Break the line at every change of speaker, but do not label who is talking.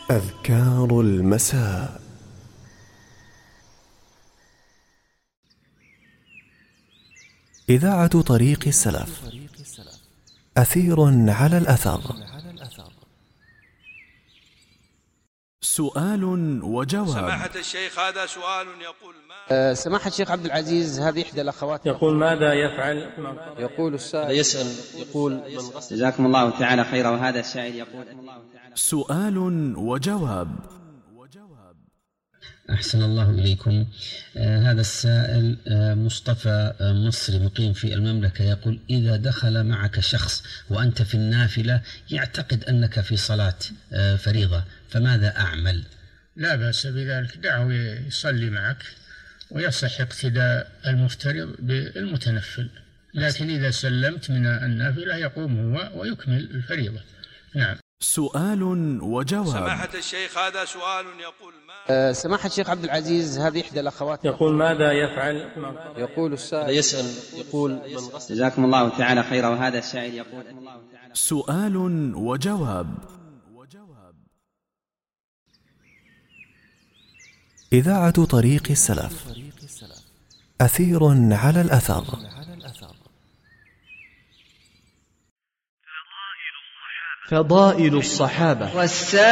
أذكار المساء. إذاعة طريق السلف، أثير على الأثر. سؤال وجواب.
سماحة الشيخ، هذا سؤال يقول
سماحة الشيخ عبد العزيز، هذه إحدى الأخوات
يقول: ماذا يفعل؟
يقول السائل
يسأل يقول: من غسل. جزاكم الله تعالى خيرا. وهذا السائل يقول:
سؤال وجواب.
أحسن الله إليكم. هذا السائل مصطفى مصري مقيم في المملكة، يقول: إذا دخل معك شخص وأنت في النافلة يعتقد أنك في صلاة فريضة، فماذا أعمل؟
لا بأس بذلك، دعه يصلي معك ويصح اقتداء المفترض بالمتنفل، لكن إذا سلمت من النافلة يقوم هو ويكمل الفريضة. نعم.
سؤال وجواب.
سماحة الشيخ، هذا سؤال يقول
سماحة الشيخ عبد العزيز، هذه إحدى الأخوات
يقول: ماذا يفعل؟
يقول السائل
يسأل يقول: من غسل. جزاكم الله تعالى خيرا. وهذا السائل يقول:
سؤال وجواب. إذاعة طريق السلف، أثير على الأثر.
فضائل الصحابة